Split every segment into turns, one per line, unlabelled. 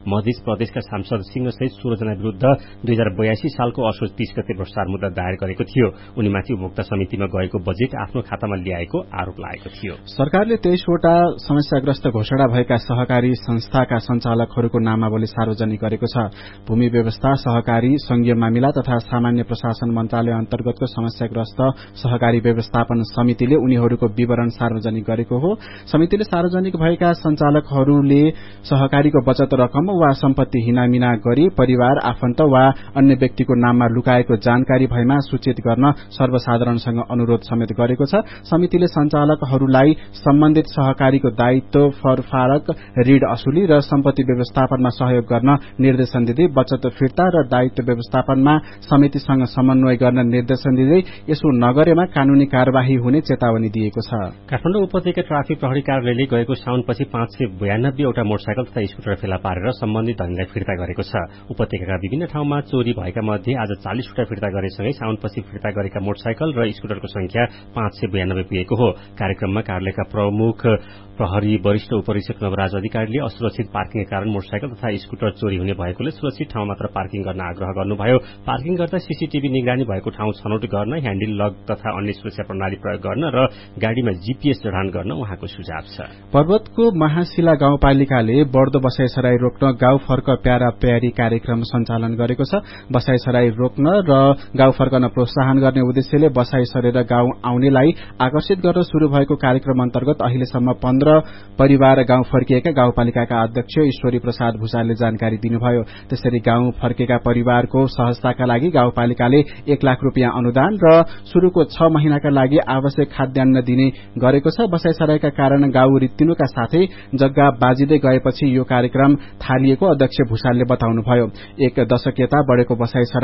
मध्य प्रदेशका सांसद सिंहसहित 16 जना विरूद्ध 2082 सालको असोज 30 गते भ्रष्टाचार मुद्दा दायर गरेको थियो। उनीमाथि उपभोक्ता समितिमा गएको बजेट आफ्नो खातामा ल्याएको आरोप लागेको थियो।
सरकारले 23 वटा समस्याग्रस्त घोषणा भएका सहकारी संस्थाका सञ्चालकहरूको नामावली सार्वजनिक गरेको छ। भूमि व्यवस्था, सहकारी, संघीय मामिला तथा सामान्य प्रशासन मन्त्रालय अन्तर्गतको समस्याग्रस्त सहकारी व्यवस्थापन समितिले उनीहरूको विवरण सार्वजनिक गरेको हो। समितिले सार्वजनिक भएका सञ्चालकहरूले सहकारीको बचत रकम वा सम्पत्ति हिनामिना गरी परिवार, आफन्त वा अन्य व्यक्तिको नाममा लुकाएको जानकारी भएमा सूचित गर्न सर्वसाधारणसँग अनुरोध समेत गरेको छ। समितिले सञ्चालकहरूलाई सम्बन्धित सहकारीको दायित्व फरफारक, ऋण असुली र सम्पत्ति व्यवस्थापनमा सहयोग गर्न निर्देशन दिँदै बचत फिर्ता र दायित्व व्यवस्थापनमा समितिसँग समन्वय गर्न निर्देशन दिँदै यसो नगरेमा कानूनी कार्यवाही हुने चेतावनी दिएको छ।
काठमाडौँ उपत्यका ट्राफिक प्रहरी कार्यालयले गएको साउनपछि 592 वटा मोटरसाइकल तथा स्कुटर फेला पारेर सम्बन्धित धनीलाई फिर्ता गरेको छ। उपत्यकाका विभिन्न ठाउँमा चोरी भएका मध्ये आज 40 वटा फिर्ता गरेसँगै साउनपछि फिर्ता गरेका मोटरसाइकल र स्कुटरको संख्या 592 पुगेको हो। कार्यक्रममा कार्यालयका प्रमुख प्रहरी वरिष्ठ उपरीक्षक नवराज अधिकारीले असुरक्षित पार्किङका कारण मोटरसाइकल तथा स्कुटर चोरी हुने भएकोले सुरक्षित ठाउँ मात्र पार्किङ गर्न आग्रह गर्नुभयो। पार्किङ गर्दा सीसीटीभी निगरानी भएको ठाउँ छनौट गर्न, ह्याण्डल लक तथा अन्य सुरक्षा प्रणाली प्रयोग गर्न र गाड़ीमा जीपीएस जडान गर्न उहाँको सुझाव छ।
पर्वतको महाशिला गाउँपालिकाले बढ्दो बसाइसराई रोक्न गाउँ फर्क प्यारा प्यारी कार्यक्रम सञ्चालन गरेको छ। बसाइसराई रोक्न र गाउँ फर्कन प्रोत्साहन गर्ने उद्देश्यले बसाइ सरेर गाउँ आउनेलाई आकर्षित गर्न शुरू भएको कार्यक्रम अन्तर्गत अहिलेसम्म 15 परिवार गाउँ फर्किएका गाउँपालिकाका अध्यक्ष ईश्वरी प्रसाद भूषालले जानकारी दिनुभयो। त्यसरी गाउँ फर्केका परिवारको सहजताका लागि गाउँपालिकाले 1 लाख रुपियाँ अनुदान र शुरूको 6 महिनाका लागि आवश्यक खाद्यान्न दिने गरेको छ। बसाइसराईका कारण गाउँ रित्तिनुका साथै जग्गा बाजिँदै गएपछि यो कार्यक्रम थालिएको अध्यक्ष भूषालले बताउनुभयो। 1 दशक यता बढेको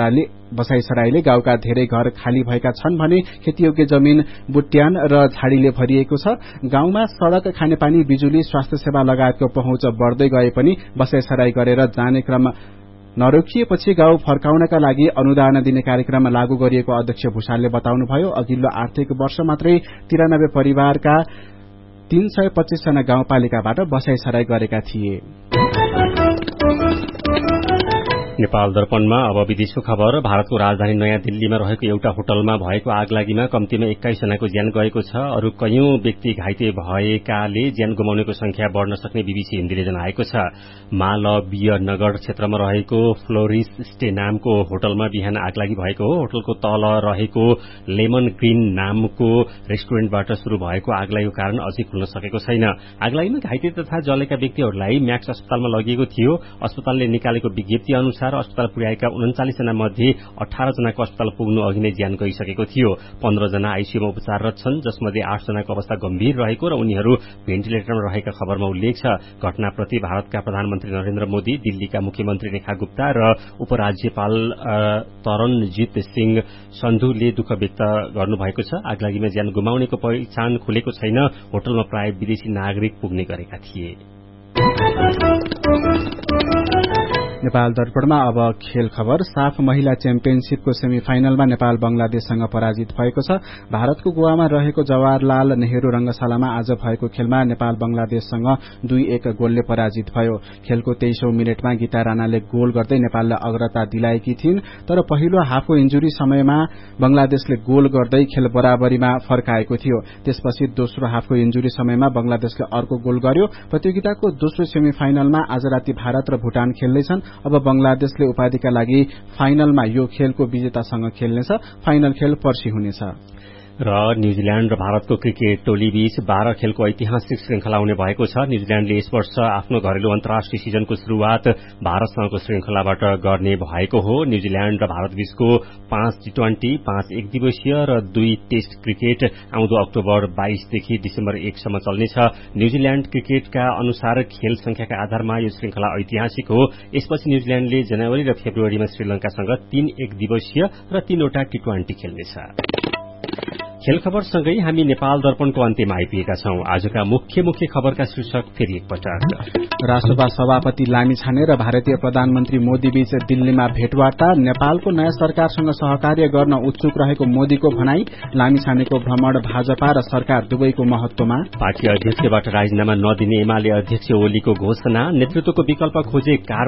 बसाइसराईले गाउँका धेरै घर खाली भएका छन् भने खेतीयोग्य जमिन बुट्यान र झाडीले भरिएको छ। गाउँमा सड़क, खानेपानी, बिजुली, स्वास्थ्य सेवा लगायतको पहुँच बढ़दै गए पनि बसाइसराई गरेर जाने क्रम नरोकिएपछि गाउँ फर्काउनका लागि अनुदान दिने कार्यक्रम लागू गरिएको अध्यक्ष भूषालले बताउनुभयो। अघिल्लो आर्थिक वर्ष मात्रै 93 परिवारका 325 जना गाउँपालिकाबाट बसाइसराई गरेका थिए।
नेपाल दर्पणमा अब विदेशको खबर। भारतको राजधानी नयाँ दिल्लीमा रहेको एउटा होटलमा भएको आगलागीमा कम्तीमा 21 जनाको ज्यान गएको छ। अरू कयौं व्यक्ति घाइते भएकाले ज्यान गुमाउनेको संख्या बढ़न सक्ने बीबीसी हिन्दीले जनाएको छ। मालवीय नगर क्षेत्रमा रहेको फ्लोरिस स्टे नामको होटलमा बिहान आगलागी भएको हो। होटलको तल रहेको लेमन ग्रीन नामको रेस्टुरेन्टबाट शुरू भएको आगलागीको कारण अझै खुल्न सकेको छैन। आगलागीमा घाइते तथा जलेका व्यक्तिहरूलाई म्याक्स अस्पतालमा लगिएको थियो। अस्पतालले निकालेको विज्ञप्ति अनुसार अस्पताल पुर्याएका 39 जना मध्ये 18 जनाको अस्पताल पुग्नु अघि नै ज्यान गइसकेको थियो। 15 जना आईसीयूमा उपचाररत छन्, जसमध्ये 8 जनाको अवस्था गम्भीर रहेको र उनीहरू भेन्टिलेटरमा रहेका खबरमा उल्लेख छ। घटनाप्रति भारतका प्रधानमन्त्री नरेन्द्र मोदी, दिल्लीका मुख्यमन्त्री रेखा गुप्ता र उपराज्यपाल तरणजीत सिंह सन्धुले दुःख व्यक्त गर्नुभएको छ। आगलागीमा ज्यान गुमाउनेको पहिचान खुलेको छैन। होटलमा प्राय विदेशी नागरिक पुग्ने गरेका थिए।
नेपाल दर्पणमा अब खेल खबर। साफ महिला च्याम्पियनशीपको सेमिफाइनलमा नेपाल बंगलादेशसँग पराजित भएको छ। भारतको गोवामा रहेको जवाहरलाल नेहरू रंगशालामा आज भएको खेलमा नेपाल बंगलादेशसँग 2-1 गोलले पराजित भयो। खेलको 23औं मिनेटमा गीता राणाले गोल गर्दै नेपाललाई अग्रता दिलाएकी थिइन्, तर पहिलो हाफको इन्जुरी समयमा बंगलादेशले गोल गर्दै खेल बराबरीमा फर्काएको थियो। त्यसपछि दोस्रो हाफको इन्जुरी समयमा बंगलादेशले अर्को गोल गर्यो। प्रतियोगिताको दोस्रो सेमिफाइनलमा आज राति भारत र भूटान खेल्दैछन्। अब बंगलादेशले उपाधिका लागि फाइनलमा यो खेलको विजेतासँग खेल्नेछ। फाइनल खेल पर्सि हुनेछ।
र न्यूजील्याण्ड र भारतको क्रिकेट टोली बीच 12 खेलको ऐतिहासिक श्रृंखला हुने भएको छ। न्यूजील्याण्डले यस वर्ष आफ्नो घरेलु अन्तर्राष्ट्रिय सिजनको शुरूआत भारतसँगको श्रृंखलाबाट गर्ने भएको हो। न्यूजील्याण्ड र भारत बीचको 5 टी20, 5 एकदिवसीय र 2 टेस्ट क्रिकेट आउँदो अक्टोबर 22 देखि डिसेम्बर 1 सम्म चल्नेछ। न्यूजील्याण्ड क्रिकेटका अनुसार खेल संख्याका आधारमा यो श्रृंखला ऐतिहासिक हो। यसपछि न्यूजील्याण्डले जनवरी र फेब्रुअरीमा श्रीलंकासँग 3 एकदिवसीय र 3 वटा टी20 खेल्नेछ। खेल खबरसँगै हामी नेपाल दर्पणको अन्त्यमा आइपुगेका छौं। आजका मुख्य खबरका शीर्षक फेरि एकपटक।
राष्ट्रसभा सभापति लामिछाने र भारतीय प्रधानमन्त्री मोदी बीच दिल्लीमा भेटवार्ता। नेपालको नयाँ सरकारसँग सहकार्य गर्न उत्सुक रहेको मोदीको भनाई। लामिछानेको भ्रमण भाजपा र सरकार दुवैको महत्वमा।
पार्टी अध्यक्षबाट राजीनामा नदिने एमाले अध्यक्ष ओलीको घोषणा। नेतृत्वको विकल्प खोजे